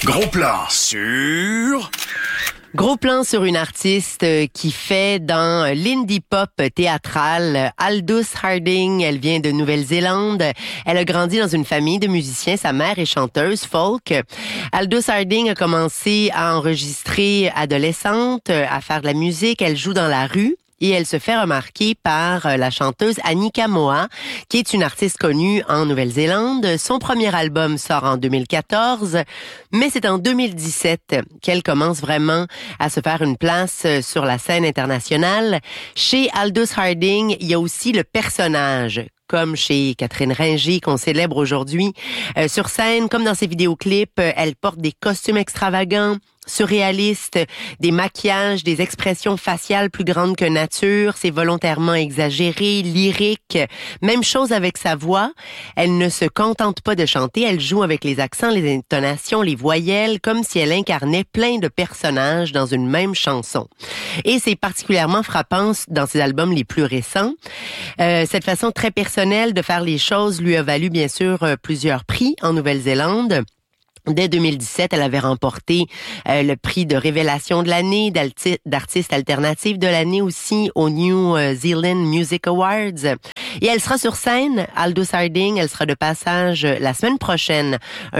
Gros plan sur... Gros plan sur une artiste qui fait dans l'indie pop théâtral. Aldous Harding, elle vient de Nouvelle-Zélande. Elle a grandi dans une famille de musiciens. Sa mère est chanteuse folk. Aldous Harding a commencé à enregistrer adolescente, à faire de la musique. Elle joue dans la rue. Et elle se fait remarquer par la chanteuse Anika Moa, qui est une artiste connue en Nouvelle-Zélande. Son premier album sort en 2014, mais c'est en 2017 qu'elle commence vraiment à se faire une place sur la scène internationale. Chez Aldous Harding, il y a aussi le personnage, comme chez Catherine Ringer, qu'on célèbre aujourd'hui. Sur scène, comme dans ses vidéoclips, elle porte des costumes extravagants, surréalistes, des maquillages, des expressions faciales plus grandes que nature. C'est volontairement exagéré, lyrique. Même chose avec sa voix. Elle ne se contente pas de chanter, elle joue avec les accents, les intonations, les voyelles, comme si elle incarnait plein de personnages dans une même chanson. Et c'est particulièrement frappant dans ses albums les plus récents. Cette façon très personnelle de faire les choses lui a valu bien sûr plusieurs prix en Nouvelle-Zélande. Dès 2017, elle avait remporté le prix de révélation de l'année, d'artiste alternative de l'année aussi au New Zealand Music Awards. Et elle sera sur scène, Aldous Harding, elle sera de passage la semaine prochaine.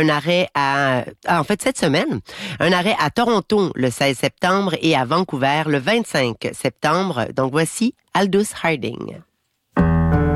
Cette semaine, un arrêt à Toronto le 16 septembre et à Vancouver le 25 septembre. Donc voici Aldous Harding.